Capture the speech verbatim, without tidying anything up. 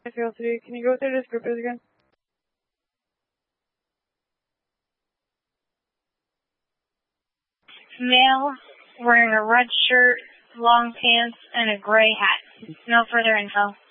three, can you go through this group again? Male, wearing a red shirt, long pants, and a gray hat. No further info.